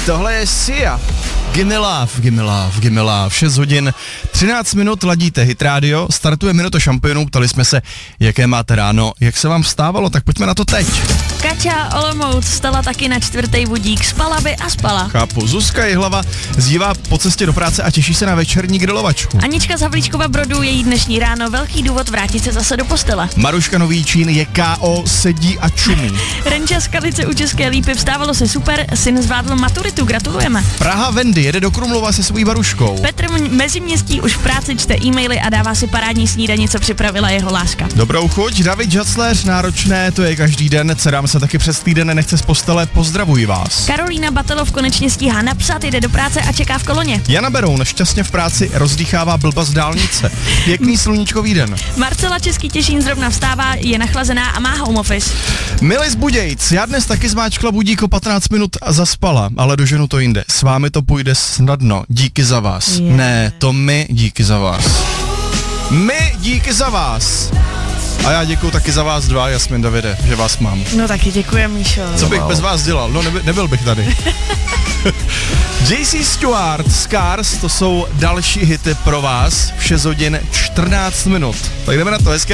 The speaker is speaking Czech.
Tohle je Sia. Gimme love, gimme love, gimme love. 6 hodin, 13 minut, ladíte Hit Radio, startuje Minuta šampionů, ptali jsme se, jaké máte ráno, jak se vám vstávalo, tak pojďme na to teď. Kača Olomouc vstala taky na 4. budík, spala by a spala. Chápu, Zuzka Jihlava zdívá po cestě do práce a těší se na večerní grilovačku. Anička z Havlíčkova Brodu, její dnešní ráno velký důvod vrátit se zase do postele. Maruška Novíčín je KO, sedí a čumí. Renča z Kalice u České Lípy, vstávalo se super, syn zvládl maturitu, gratulujeme. Praha Wendy jede do Krumlova se svojí baruškou. Petr Meziměstí už v práci čte e-maily a dává si parádní snídani, co připravila jeho láska. Dobrou chuť, David Žacléř, náročné, to je každý den, dcerám se taky přes týden nechce z postele, pozdravuji vás. Karolína Batelov konečně stíhá napsat, jde do práce a čeká v koloně. Jana Beroun šťastně v práci rozdýchává blba z dálnice. Pěkný sluníčkový den. Marcela Český Těšín zrovna vstává, je nachlazená a má home office. Milis Budějc, já dnes taky zmáčkla budík o 15 minut a zaspala, ale doženu to jinde. S vámi to půjde snadno, díky za vás. Yeah. Ne, to my díky za vás. My díky za vás. A já děkuju taky za vás dva, Jasmin, Davide, že vás mám. No taky děkujem, Míšo. Co bych bez vás dělal? No nebyl bych tady. JC Stewart, Scars, to jsou další hity pro vás v 6 hodin 14 minut. Tak jdeme na to, hezké